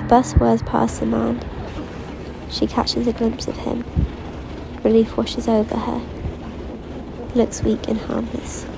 The bus whirs past the man. She catches a glimpse of him. Relief washes over her. He looks weak and harmless.